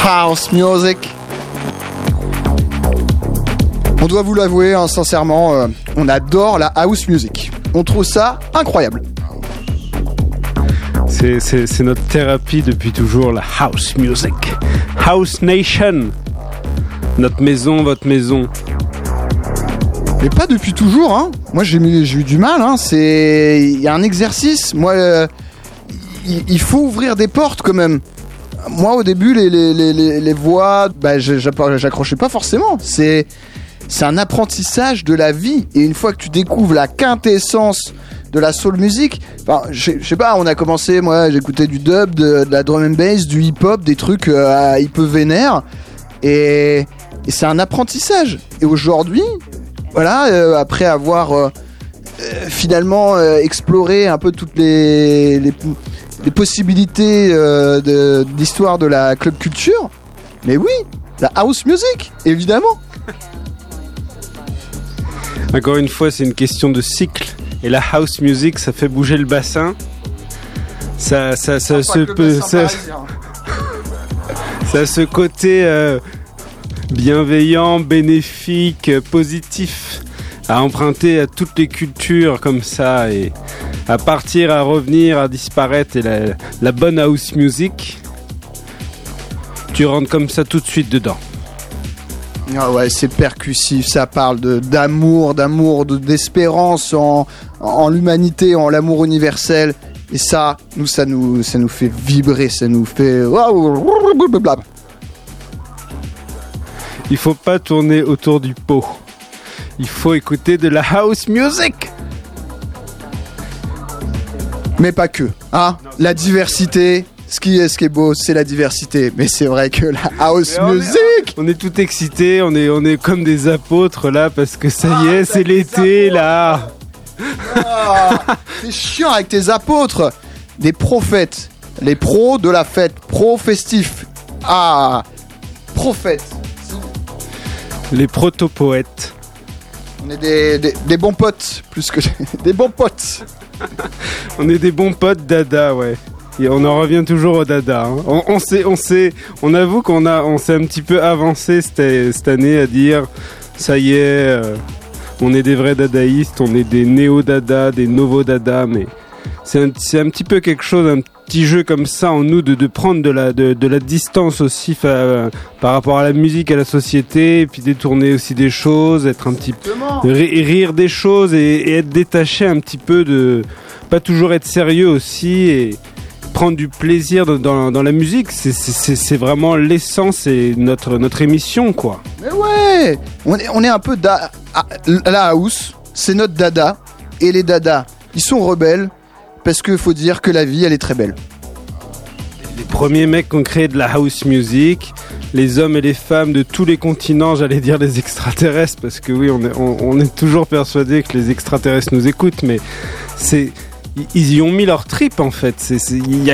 house music. On doit vous l'avouer, hein, sincèrement, on adore la house music. On trouve ça incroyable. C'est notre thérapie depuis toujours, la house music. House Nation. Notre maison, votre maison. Mais pas depuis toujours, hein. Moi j'ai eu du mal, hein. Il y a un exercice. Moi, il faut ouvrir des portes quand même. Moi au début les voix, j'accrochais pas forcément. C'est un apprentissage de la vie. Et une fois que tu découvres la quintessence de la soul music, enfin, je sais pas, on a commencé, moi j'écoutais du dub, de la drum and bass, du hip hop, des trucs un peu vénères. Et c'est un apprentissage. Et aujourd'hui, voilà, après avoir finalement exploré un peu toutes les possibilités d'histoire de la club culture, mais oui, la house music, évidemment. Encore une fois, c'est une question de cycle. Et la house music, ça fait bouger le bassin. Ça se peut. Ça a ce côté bienveillant, bénéfique, positif, à emprunter à toutes les cultures comme ça, et à partir, à revenir, à disparaître. Et la bonne house music, tu rentres comme ça tout de suite dedans. Ah ouais, c'est percussif, ça parle d'amour, d'espérance en l'humanité, en l'amour universel. Et ça nous fait vibrer, ça nous fait... Il faut pas tourner autour du pot. Il faut écouter de la house music. Mais pas que, hein. La diversité... Ce qui est beau, c'est la diversité. Mais c'est vrai que la house music... On est tout excités, on est comme des apôtres là, parce que ça y est, c'est l'été là. C'est chiant avec tes apôtres. Des prophètes. Les pros de la fête. Pro-festif. Ah, prophètes. Les proto-poètes. On est des bons potes, plus que des bons potes. On est des bons potes dada, ouais. Et on en revient toujours au dada. Hein. On avoue on s'est un petit peu avancé cette année à dire, ça y est, on est des vrais dadaïstes, on est des néo-dada, des novo-dada, mais c'est un petit peu quelque chose, un petit jeu comme ça en nous de prendre de la distance aussi par rapport à la musique, à la société, et puis détourner aussi des choses, être un petit peu rire des choses et être détaché un petit peu de pas toujours être sérieux aussi, et prendre du plaisir dans la musique. C'est vraiment l'essence et notre émission, quoi. Mais ouais, on est un peu la house, c'est notre dada, et les dadas, ils sont rebelles parce qu'il faut dire que la vie, elle est très belle. Les premiers mecs qui ont créé de la house music, les hommes et les femmes de tous les continents, j'allais dire les extraterrestres, parce que oui, on est toujours persuadé que les extraterrestres nous écoutent, mais ils y ont mis leur trip en fait. Il y